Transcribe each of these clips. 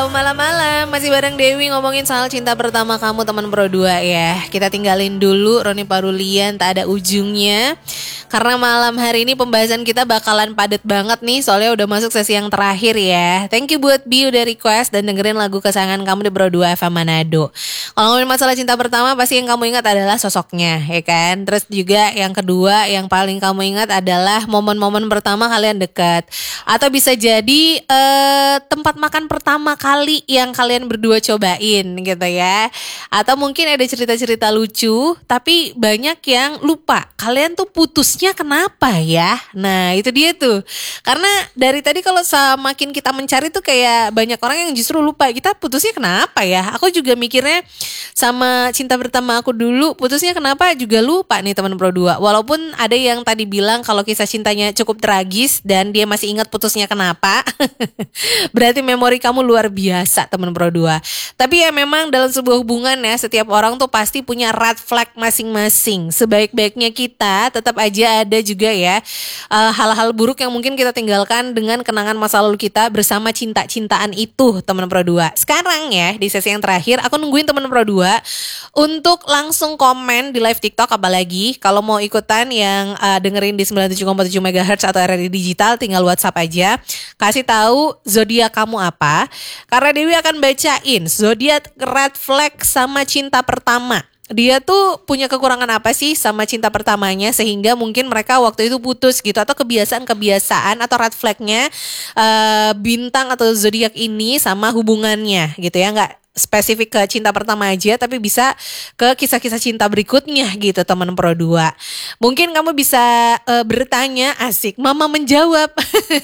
Malam-malam masih bareng Dewi ngomongin soal cinta pertama kamu teman Pro 2 ya. Kita tinggalin dulu Roni Parulian tak ada ujungnya. Karena malam hari ini pembahasan kita bakalan padat banget nih. Soalnya udah masuk sesi yang terakhir ya. Thank you buat Bi udah request dan dengerin lagu kesayangan kamu di Pro 2 FM Manado. Kalau ngomongin masalah cinta pertama pasti yang kamu ingat adalah sosoknya ya kan. Terus juga yang kedua yang paling kamu ingat adalah momen-momen pertama kalian dekat. Atau bisa jadi tempat makan pertama kali yang kalian berdua cobain gitu ya. Atau mungkin ada cerita-cerita lucu tapi banyak yang lupa kalian tuh putusnya kenapa ya. Nah itu dia tuh. Karena dari tadi kalau semakin kita mencari tuh kayak banyak orang yang justru lupa kita putusnya kenapa ya. Aku juga mikirnya sama cinta pertama aku dulu putusnya kenapa juga lupa nih teman Pro 2. Walaupun ada yang tadi bilang kalau kisah cintanya cukup tragis dan dia masih ingat putusnya kenapa. Berarti memori kamu luar biasa teman Pro 2. Tapi ya memang dalam sebuah hubungan ya setiap orang tuh pasti punya red flag masing-masing. Sebaik-baiknya kita tetap aja ada juga ya hal-hal buruk yang mungkin kita tinggalkan dengan kenangan masa lalu kita bersama cinta-cintaan itu teman Pro 2. Sekarang ya di sesi yang terakhir aku nungguin teman Pro 2 untuk langsung komen di live TikTok, apalagi kalau mau ikutan yang dengerin di 97,7 MHz atau RRI Digital tinggal WhatsApp aja. Kasih tahu zodiak kamu apa. Karena Dewi akan bacain zodiak red flag sama cinta pertama. Dia tuh punya kekurangan apa sih sama cinta pertamanya sehingga mungkin mereka waktu itu putus gitu, atau kebiasaan-kebiasaan atau red flagnya bintang atau zodiak ini sama hubungannya gitu ya. Nggak spesifik ke cinta pertama aja tapi bisa ke kisah-kisah cinta berikutnya gitu teman Pro 2. Mungkin kamu bisa bertanya, asik Mama menjawab.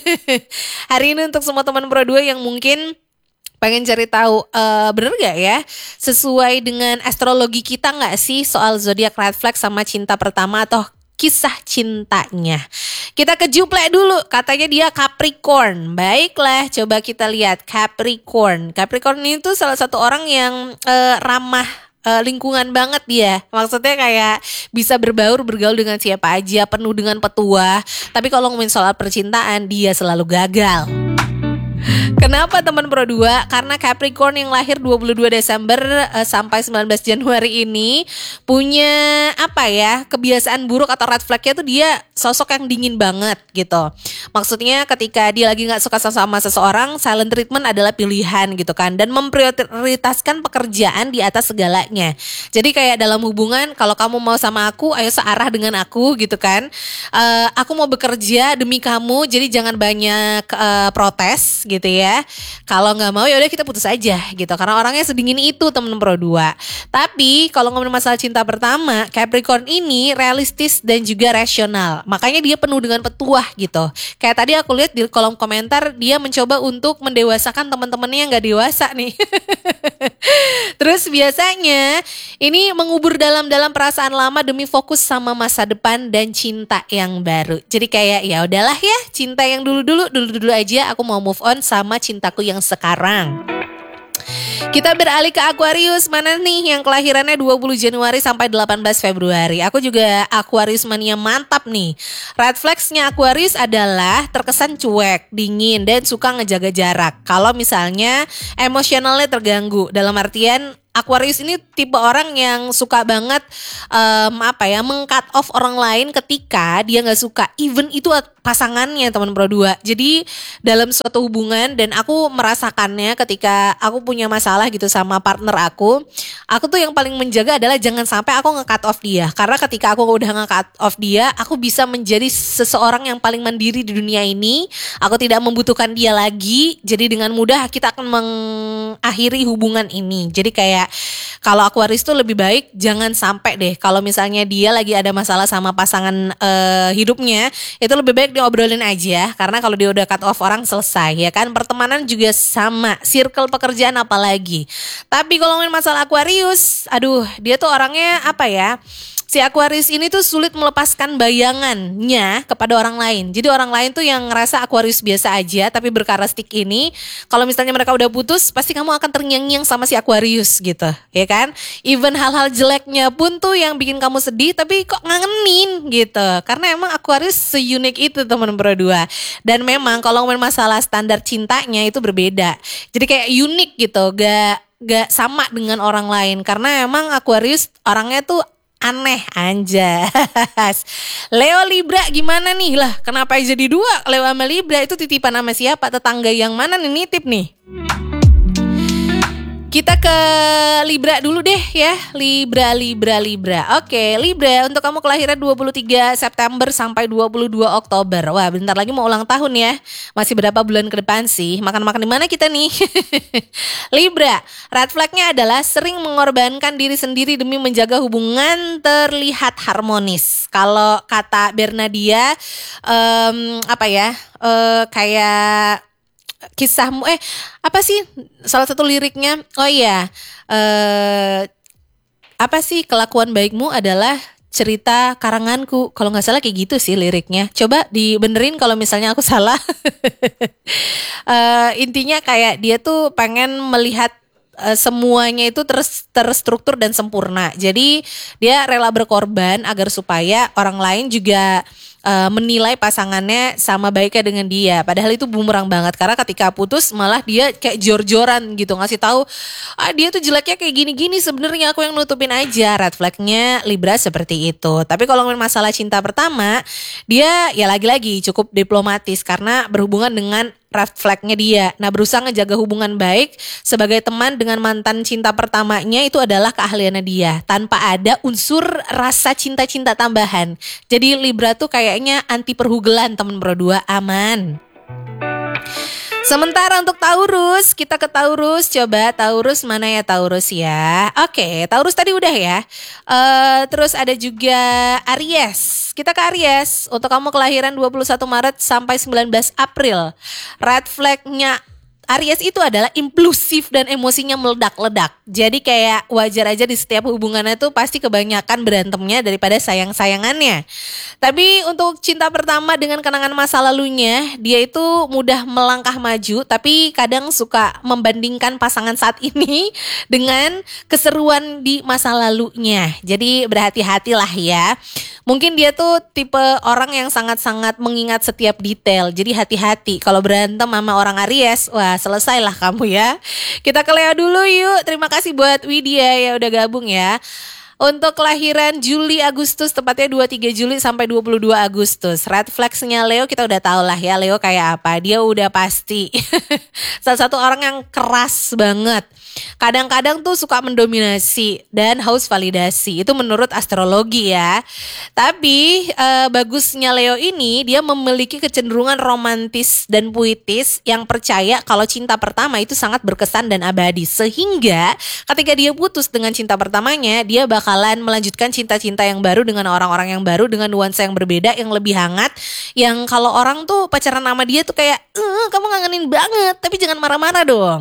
Hari ini untuk semua teman Pro 2 yang mungkin pengen cari tahu bener gak ya sesuai dengan astrologi kita gak sih soal zodiak red flag sama cinta pertama atau kisah cintanya. Kita ke Juple dulu, katanya dia Capricorn. Baiklah, coba kita lihat Capricorn. Capricorn itu salah satu orang yang ramah lingkungan banget dia. Maksudnya kayak bisa bergaul dengan siapa aja, penuh dengan petuah. Tapi kalau ngomongin soal percintaan, dia selalu gagal. Kenapa teman Pro 2? Karena Capricorn yang lahir 22 Desember sampai 19 Januari ini punya apa ya, kebiasaan buruk atau red flagnya tuh dia sosok yang dingin banget gitu. Maksudnya ketika dia lagi gak suka sama seseorang, silent treatment adalah pilihan gitu kan. Dan memprioritaskan pekerjaan di atas segalanya. Jadi kayak dalam hubungan, kalau kamu mau sama aku, ayo searah dengan aku gitu kan. Aku mau bekerja demi kamu, jadi jangan banyak protes gitu ya. Kalau nggak mau ya udah kita putus aja gitu. Karena orangnya sedingin itu temen Pro 2. Tapi kalau ngomongin masalah cinta pertama, Capricorn ini realistis dan juga rasional. Makanya dia penuh dengan petuah gitu. Kayak tadi aku lihat di kolom komentar dia mencoba untuk mendewasakan teman-temannya yang nggak dewasa nih. Terus biasanya ini mengubur dalam perasaan lama demi fokus sama masa depan dan cinta yang baru. Jadi kayak ya udahlah ya, cinta yang dulu aja, aku mau move on sama cintaku yang sekarang. Kita beralih ke Aquarius. Mana nih yang kelahirannya 20 Januari sampai 18 Februari. Aku juga Aquarius mania mantap nih. Red flagsnya Aquarius adalah terkesan cuek, dingin, dan suka ngejaga jarak. Kalau misalnya emosionalnya terganggu, dalam artian Aquarius ini tipe orang yang suka banget meng-cut off orang lain ketika dia gak suka. Even itu pasangannya teman Pro 2. Jadi dalam suatu hubungan, dan aku merasakannya ketika aku punya masalah gitu sama partner aku tuh yang paling menjaga adalah jangan sampai aku nge-cut off dia. Karena ketika aku udah nge-cut off dia, aku bisa menjadi seseorang yang paling mandiri di dunia ini. Aku tidak membutuhkan dia lagi. Jadi dengan mudah kita akan mengakhiri hubungan ini. Jadi kayak kalau Aquarius tuh lebih baik jangan sampai deh kalau misalnya dia lagi ada masalah sama pasangan hidupnya, itu lebih baik diobrolin aja. Karena kalau dia udah cut off orang selesai ya kan. Pertemanan juga sama, circle pekerjaan apalagi. Tapi kalau ngomongin masalah Aquarius, aduh dia tuh orangnya apa ya, Si Aquarius ini tuh sulit melepaskan bayangannya kepada orang lain. Jadi orang lain tuh yang ngerasa Aquarius biasa aja, tapi berkarakteristik ini, kalau misalnya mereka udah putus, pasti kamu akan terngiang-ngiang sama si Aquarius gitu, ya kan? Even hal-hal jeleknya pun tuh yang bikin kamu sedih, tapi kok ngangenin gitu. Karena emang Aquarius seunik itu teman berdua. Dan memang kalau ngomongin masalah standar cintanya itu berbeda. Jadi kayak unik gitu, gak sama dengan orang lain. Karena emang Aquarius orangnya tuh aneh anjas. Leo Libra gimana nih? Lah kenapa jadi dua? Leo sama Libra itu titipan sama siapa? Tetangga yang mana nih nitip nih? Kita ke Libra dulu deh ya. Libra. Oke, Libra, untuk kamu kelahiran 23 September sampai 22 Oktober. Wah, bentar lagi mau ulang tahun ya. Masih berapa bulan ke depan sih? Makan-makan di mana kita nih? Libra, red flagnya adalah sering mengorbankan diri sendiri demi menjaga hubungan terlihat harmonis. Kalau kata Bernadia, kayak kisahmu apa sih salah satu liriknya? Oh iya, apa sih kelakuan baikmu adalah cerita karanganku. Kalau nggak salah kayak gitu sih liriknya. Coba dibenerin kalau misalnya aku salah. Intinya kayak dia tuh pengen melihat semuanya itu terstruktur dan sempurna. Jadi dia rela berkorban agar supaya orang lain juga menilai pasangannya sama baiknya dengan dia. Padahal itu bumerang banget karena ketika putus malah dia kayak jor-joran gitu ngasih tahu dia tuh jeleknya kayak gini-gini, sebenarnya aku yang nutupin aja. Red flagnya Libra seperti itu. Tapi kalau ngomongin masalah cinta pertama, dia ya lagi-lagi cukup diplomatis karena berhubungan dengan red flagnya dia. Nah, berusaha ngejaga hubungan baik sebagai teman dengan mantan cinta pertamanya itu adalah keahliannya dia, tanpa ada unsur rasa cinta-cinta tambahan. Jadi Libra tuh kayaknya anti perhugelan temen berdua, aman. Sementara untuk Taurus, kita ke Taurus. Coba Taurus mana ya Taurus ya. Oke, Taurus tadi udah ya. Terus ada juga Aries. Kita ke Aries. Untuk kamu kelahiran 21 Maret sampai 19 April. Red flagnya Aries itu adalah impulsif dan emosinya meledak-ledak. Jadi kayak wajar aja di setiap hubungannya tuh pasti kebanyakan berantemnya daripada sayang-sayangannya. Tapi untuk cinta pertama dengan kenangan masa lalunya, dia itu mudah melangkah maju tapi kadang suka membandingkan pasangan saat ini dengan keseruan di masa lalunya. Jadi berhati-hatilah ya. Mungkin dia tuh tipe orang yang sangat-sangat mengingat setiap detail. Jadi hati-hati kalau berantem sama orang Aries, wah selesailah kamu ya. Kita ke Leo dulu yuk. Terima kasih buat Widya ya udah gabung ya. Untuk kelahiran Juli Agustus, tepatnya 23 Juli sampai 22 Agustus. Red flagsnya Leo kita udah tahu lah ya Leo kayak apa. Dia udah pasti salah satu orang yang keras banget. Kadang-kadang tuh suka mendominasi dan haus validasi. Itu menurut astrologi ya. Tapi bagusnya Leo ini dia memiliki kecenderungan romantis dan puitis yang percaya kalau cinta pertama itu sangat berkesan dan abadi. Sehingga ketika dia putus dengan cinta pertamanya, dia bakalan melanjutkan cinta-cinta yang baru dengan orang-orang yang baru dengan nuansa yang berbeda, yang lebih hangat. Yang kalau orang tuh pacaran sama dia tuh kayak kamu ngangenin banget, tapi jangan marah-marah dong.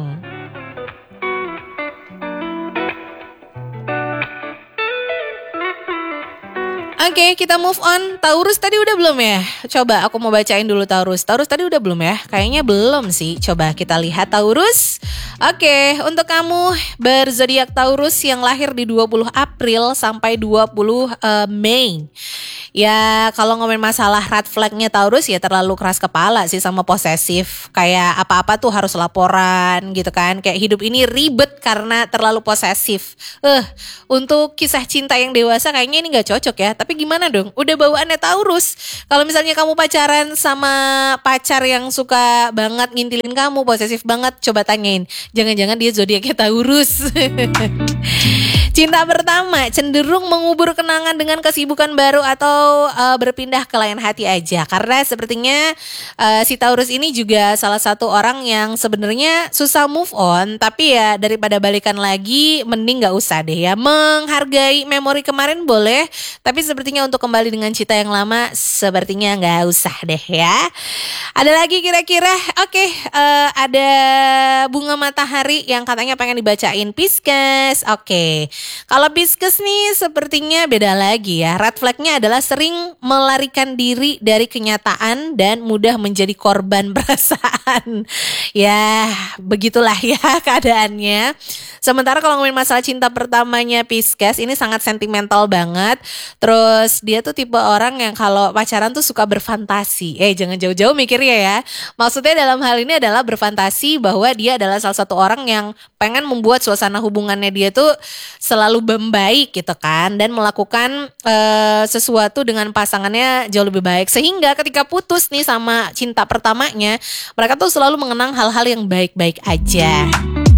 Oke, kita move on. Taurus tadi udah belum ya? Coba aku mau bacain dulu Taurus. Taurus tadi udah belum ya? Kayaknya belum sih. Coba kita lihat Taurus. Oke, untuk kamu berzodiak Taurus yang lahir di 20 April sampai 20 Mei. Ya kalau ngomongin masalah red flagnya Taurus ya terlalu keras kepala sih sama posesif. Kayak apa-apa tuh harus laporan gitu kan. Kayak hidup ini ribet karena terlalu posesif. Untuk kisah cinta yang dewasa kayaknya ini gak cocok ya. Tapi gimana dong? Udah bawaannya Taurus. Kalau misalnya kamu pacaran sama pacar yang suka banget ngintilin kamu, posesif banget, coba tanyain. Jangan-jangan dia zodiaknya Taurus. Cinta pertama cenderung mengubur kenangan dengan kesibukan baru atau berpindah ke lain hati aja. Karena sepertinya si Taurus ini juga salah satu orang yang sebenarnya susah move on. Tapi ya daripada balikan lagi mending gak usah deh ya. Menghargai memori kemarin boleh, tapi sepertinya untuk kembali dengan cinta yang lama sepertinya gak usah deh ya. Ada lagi kira-kira? Oke, ada bunga matahari yang katanya pengen dibacain Pisces. Oke. Kalau Pisces nih sepertinya beda lagi ya. Red flagnya adalah sering melarikan diri dari kenyataan dan mudah menjadi korban perasaan. Ya, begitulah ya keadaannya. Sementara kalau ngomongin masalah cinta pertamanya Pisces, ini sangat sentimental banget. Terus dia tuh tipe orang yang kalau pacaran tuh suka berfantasi. Jangan jauh-jauh mikirnya ya. Maksudnya dalam hal ini adalah berfantasi bahwa dia adalah salah satu orang yang pengen membuat suasana hubungannya dia tuh selalu membaik gitu kan. Dan melakukan sesuatu dengan pasangannya jauh lebih baik. Sehingga ketika putus nih sama cinta pertamanya, mereka tuh selalu mengenang hal-hal yang baik-baik aja.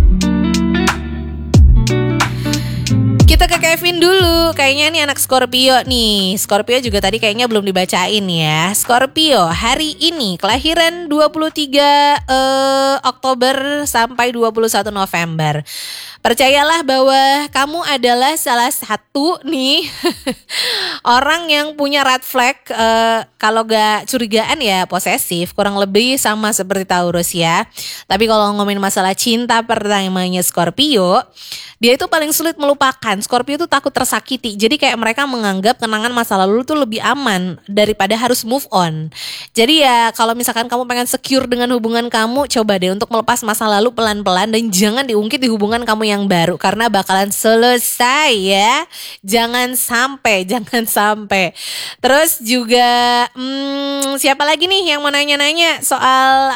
Kita ke Kevin dulu. Kayaknya nih anak Scorpio nih. Scorpio juga tadi kayaknya belum dibacain ya. Scorpio hari ini kelahiran 23 Oktober sampai 21 November. Percayalah bahwa kamu adalah salah satu nih orang yang punya red flag. Kalau gak curigaan ya posesif, kurang lebih sama seperti Taurus ya. Tapi kalau ngomongin masalah cinta pertamanya Scorpio, dia itu paling sulit melupakan. Scorpio itu takut tersakiti. Jadi kayak mereka menganggap kenangan masa lalu itu lebih aman daripada harus move on. Jadi ya kalau misalkan kamu pengen secure dengan hubungan kamu, coba deh untuk melepas masa lalu pelan-pelan dan jangan diungkit di hubungan kamu yang baru karena bakalan selesai ya. Jangan sampai. Terus juga siapa lagi nih yang mau nanya-nanya soal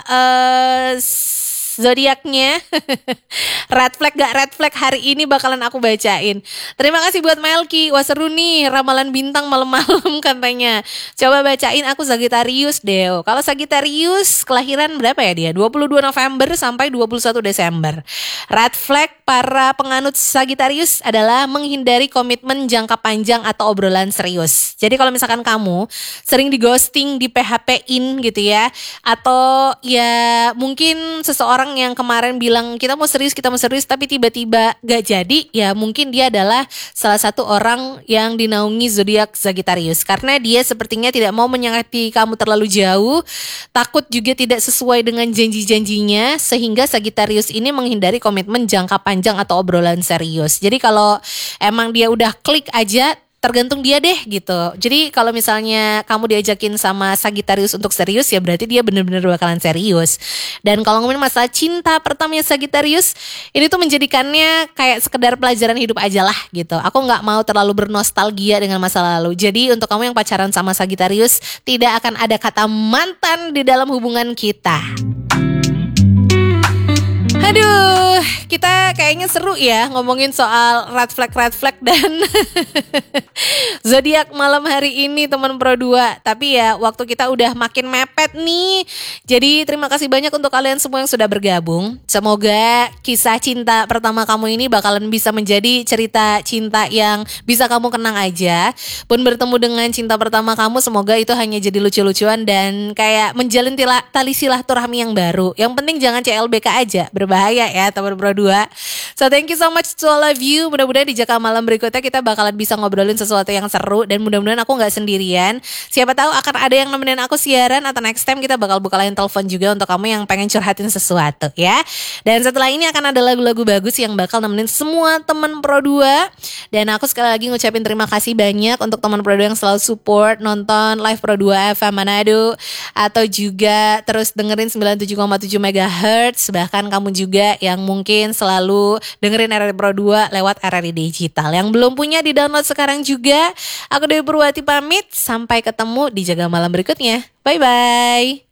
zodiaknya. Red flag gak red flag hari ini bakalan aku bacain. Terima kasih buat Melki. Wah seru nih ramalan bintang malam-malam katanya. Coba bacain aku Sagittarius deh. Kalau Sagittarius kelahiran berapa ya dia? 22 November sampai 21 Desember. Red flag para penganut Sagittarius adalah menghindari komitmen jangka panjang atau obrolan serius. Jadi kalau misalkan kamu sering di ghosting, di PHP-in gitu ya, atau ya mungkin seseorang yang kemarin bilang kita mau serius tapi tiba-tiba gak jadi, ya mungkin dia adalah salah satu orang yang dinaungi zodiak Sagittarius karena dia sepertinya tidak mau menyakiti kamu terlalu jauh, takut juga tidak sesuai dengan janji-janjinya, sehingga Sagittarius ini menghindari komitmen jangka panjang atau obrolan serius. Jadi kalau emang dia udah klik aja, tergantung dia deh gitu. Jadi kalau misalnya kamu diajakin sama Sagittarius untuk serius, ya berarti dia benar-benar bakalan serius. Dan kalau ngomongin masalah cinta pertamanya Sagittarius, ini tuh menjadikannya kayak sekedar pelajaran hidup aja lah gitu. Aku gak mau terlalu bernostalgia dengan masa lalu. Jadi untuk kamu yang pacaran sama Sagittarius, tidak akan ada kata mantan di dalam hubungan kita. Aduh, kita kayaknya seru ya ngomongin soal red flag dan zodiak malam hari ini teman Pro 2. Tapi ya waktu kita udah makin mepet nih. Jadi terima kasih banyak untuk kalian semua yang sudah bergabung. Semoga kisah cinta pertama kamu ini bakalan bisa menjadi cerita cinta yang bisa kamu kenang aja. Pun bertemu dengan cinta pertama kamu, semoga itu hanya jadi lucu-lucuan dan kayak menjalin tali silaturahmi yang baru. Yang penting jangan CLBK aja, berbahaya ya teman Pro 2. So thank you so much to all of you. Mudah-mudahan di Jaka Malam berikutnya kita bakalan bisa ngobrolin sesuatu yang seru, dan mudah-mudahan aku gak sendirian. Siapa tahu akan ada yang nemenin aku siaran, atau next time kita bakal buka line telepon juga untuk kamu yang pengen curhatin sesuatu ya. Dan setelah ini akan ada lagu-lagu bagus yang bakal nemenin semua teman Pro 2. Dan aku sekali lagi ngucapin terima kasih banyak untuk teman Pro 2 yang selalu support nonton live Pro 2 FM Manado, atau juga terus dengerin 97,7 MHz. Bahkan kamu juga yang mungkin selalu dengerin RRI Pro 2 lewat RRI Digital. Yang belum punya, di download sekarang juga. Aku Dewi Purwati pamit, sampai ketemu di Jaga Malam berikutnya. Bye bye.